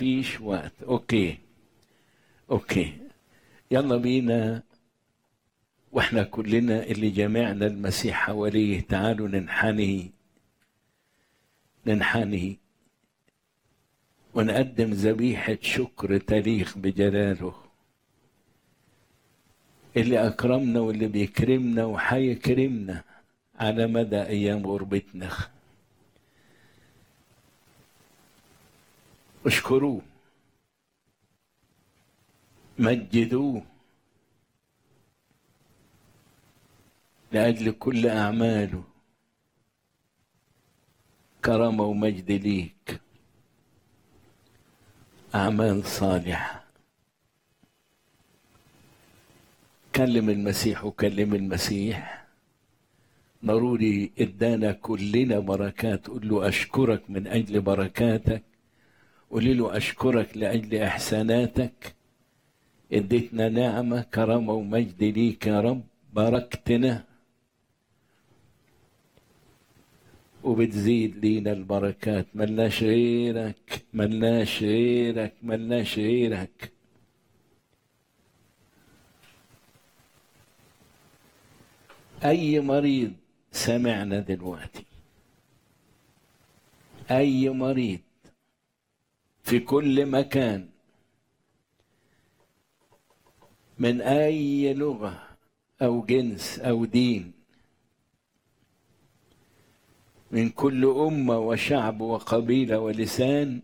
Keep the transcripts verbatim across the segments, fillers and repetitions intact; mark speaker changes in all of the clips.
Speaker 1: مفيش وقت. اوكي اوكي يلا بينا، واحنا كلنا اللي جمعنا المسيح حواليه تعالوا ننحني ننحني ونقدم ذبيحة شكر تليق بجلاله، اللي أكرمنا واللي بيكرمنا وحيكرمنا على مدى أيام غربتنا. اشكروه، مجدوه لأجل كل أعماله، كرامة ومجد ليك، أعمال صالحة. كلم المسيح وكلم المسيح، ضروري ادانا كلنا بركات. قل له أشكرك من أجل بركاتك، قل له أشكرك لأجل إحساناتك، اديتنا نعمة كرامة ومجد ليك يا رب، باركتنا وبتزيد لينا البركات. ملناش غيرك، ملناش غيرك، ملناش غيرك. أي مريض سمعنا دلوقتي، أي مريض في كل مكان من أي لغة أو جنس أو دين، من كل أمة وشعب وقبيلة ولسان،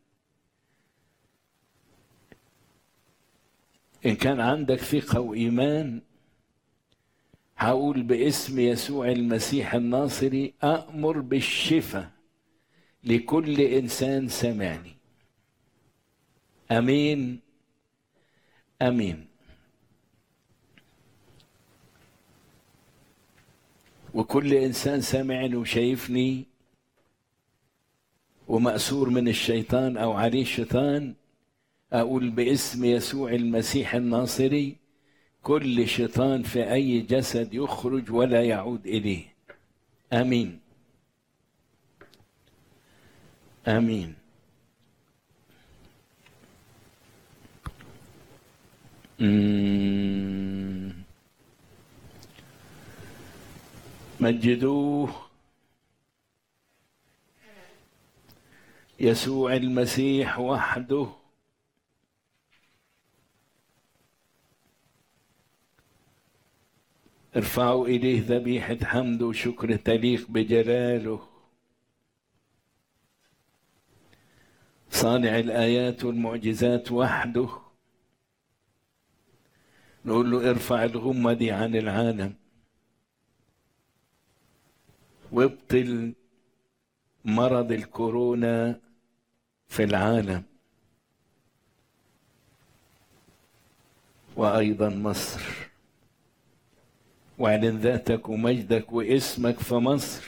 Speaker 1: إن كان عندك ثقة وإيمان هقول باسم يسوع المسيح الناصري أأمر بالشفاء لكل إنسان سمعني. أمين أمين. وكل إنسان سمعني وشايفني ومأسور من الشيطان أو عليه شيطان، أقول باسم يسوع المسيح الناصري كل شيطان في أي جسد يخرج ولا يعود إليه. آمين آمين. مم. مجدوه يسوع المسيح وحده، ارفعوا إليه ذبيحة حمد وشكر تليق بجلاله، صانع الآيات والمعجزات وحده. نقول له ارفع الغمة دي عن العالم وابطل مرض الكورونا في العالم وأيضا مصر، واعلن ذاتك ومجدك واسمك في مصر.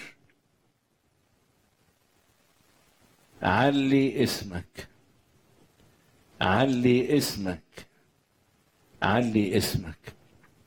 Speaker 1: علي اسمك، علي اسمك، علي اسمك.